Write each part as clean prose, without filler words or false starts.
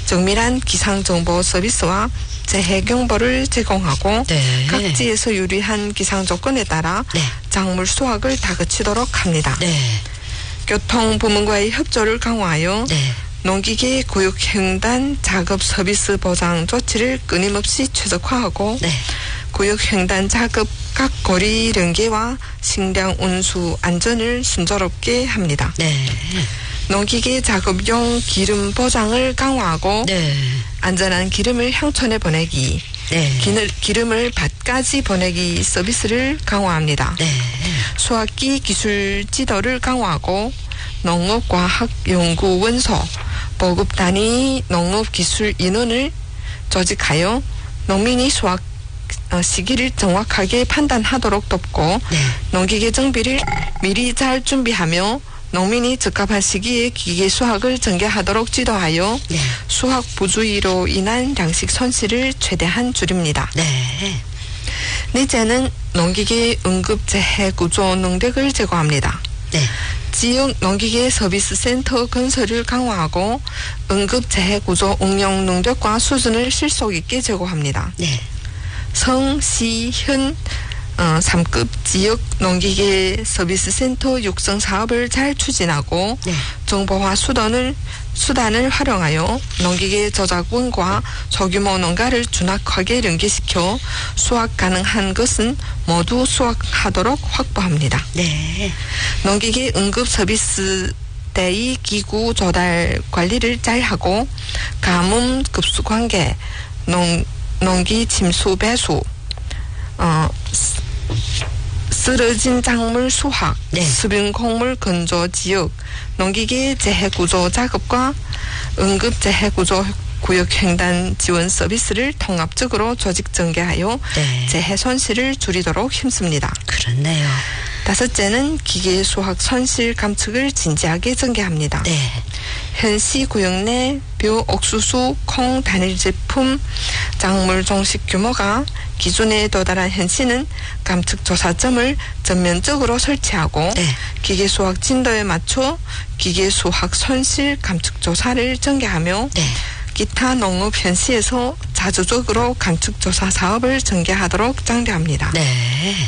정밀한 기상정보 서비스와 재해 경보를 제공하고 네. 각지에서 유리한 기상 조건에 따라 네. 작물 수확을 다그치도록 합니다. 네. 교통부문과의 협조를 강화하여 네. 농기계 구역횡단 작업 서비스 보장 조치를 끊임없이 최적화하고 네. 구역횡단 작업 각 거리 연계와 식량 운수 안전을 순조롭게 합니다. 네. 농기계 작업용 기름 보장을 강화하고 네. 안전한 기름을 향촌에 보내기, 네. 기름을 밭까지 보내기 서비스를 강화합니다. 네. 수확기 기술 지도를 강화하고 농업과학연구원소, 보급 단위 농업기술 인원을 조직하여 농민이 수확 시기를 정확하게 판단하도록 돕고 네. 농기계 정비를 미리 잘 준비하며 농민이 적합한 시기에 기계 수확을 전개하도록 지도하여 네. 수확 부주의로 인한 양식 손실을 최대한 줄입니다. 네. 넷째는 농기계 응급재해 구조 능력을 제고합니다. 네. 지역 농기계 서비스 센터 건설을 강화하고 응급재해 구조 응용 능력과 수준을 실속 있게 제고합니다. 네. 성, 시, 현 3급 지역 농기계 서비스 센터 육성 사업을 잘 추진하고 네. 정보화 수단을 활용하여 농기계 저작원과 소규모 농가를 준확하게 연계시켜 수확 가능한 것은 모두 수확하도록 확보합니다. 네. 농기계 응급 서비스 대의 기구 조달 관리를 잘 하고 가뭄 급수 관계, 농기 침수 배수, 쓰러진 작물 수확, 네. 수분 곡물 건조 지역, 농기계 재해 구조 작업과 응급 재해 구조 구역 횡단 지원 서비스를 통합적으로 조직 전개하여 네. 재해 손실을 줄이도록 힘씁니다. 그렇네요. 다섯째는 기계 수확 손실 감축을 진지하게 전개합니다. 네. 현시 구역 내 벼, 옥수수, 콩 단일 제품 작물 종식 규모가 기준에 도달한 현시는 감축 조사점을 전면적으로 설치하고 네. 기계 수확 진도에 맞춰 기계 수확 손실 감축 조사를 전개하며 네. 기타 농업 현시에서 자주적으로 감축 조사 사업을 전개하도록 장려합니다. 네.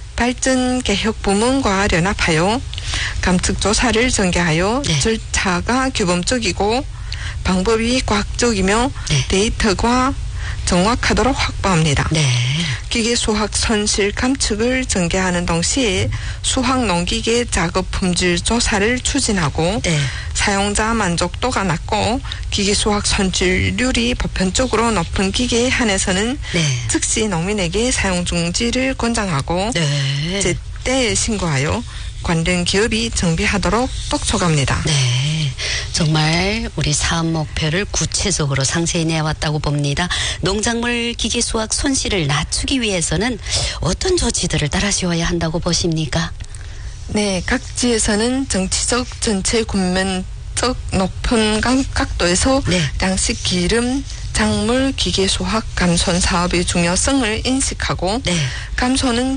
발전 개혁 부문과 연합하여 감축 조사를 전개하여 네. 절차가 규범적이고 방법이 과학적이며 네. 데이터가 정확하도록 확보합니다. 네. 기계 수확 손실 감축을 전개하는 동시에 수확 농기계 작업 품질 조사를 추진하고 네. 사용자 만족도가 낮고 기계 수확 손실률이 보편적으로 높은 기계에 한해서는 네. 즉시 농민에게 사용 중지를 권장하고 네. 제때 신고하여 관련 기업이 정비하도록督促합니다. 네. 정말 우리 사업 목표를 구체적으로 상세히 내왔다고 봅니다. 농작물 기계 수확 손실을 낮추기 위해서는 어떤 조치들을 따라셔야 한다고 보십니까? 네, 각지에서는 정치적 전체 군면적 높은 각도에서 네. 양식 기름 작물 기계 수확 감손 사업의 중요성을 인식하고 네. 감손은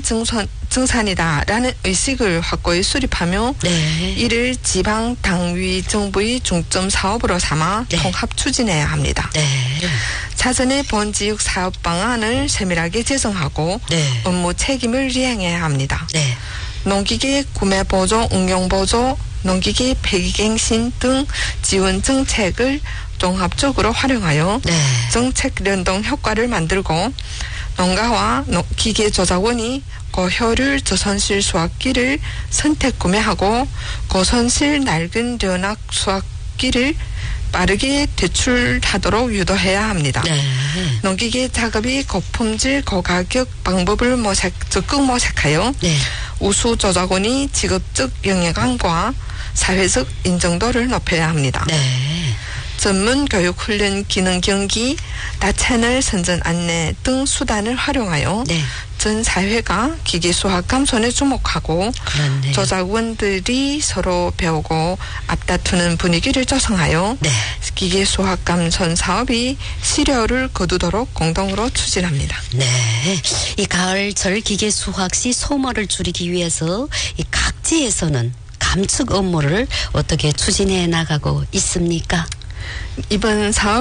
증산이다라는 의식을 확고히 수립하며 네. 이를 지방 당위 정부의 중점 사업으로 삼아 네. 통합 추진해야 합니다. 네. 사전에 본 지역 사업 방안을 세밀하게 제정하고 네. 업무 책임을 이행해야 합니다. 네. 농기계 구매 보조, 응용 보조, 농기계 폐기갱신 등 지원 정책을 종합적으로 활용하여 네. 정책 연동 효과를 만들고 농가와 기계 조작원이 고효율 저손실 수확기를 선택 구매하고 고손실 낡은 연락 수확기를 빠르게 대출하도록 유도해야 합니다. 네. 농기계 작업이 고품질 고가격 방법을 적극 모색하여 네. 우수 조작원이 직업적 영향과 사회적 인정도를 높여야 합니다. 네. 전문 교육 훈련 기능 경기, 다채널 선전 안내 등 수단을 활용하여 네. 전 사회가 기계 수확 감손에 주목하고 그렇네요. 조작원들이 서로 배우고 앞다투는 분위기를 조성하여 네. 기계 수확 감손 사업이 실효를 거두도록 공동으로 추진합니다. 네. 이 가을철 기계 수확 시 소모를 줄이기 위해서 이 각지에서는 감축 업무를 어떻게 추진해 나가고 있습니까? 이번 사업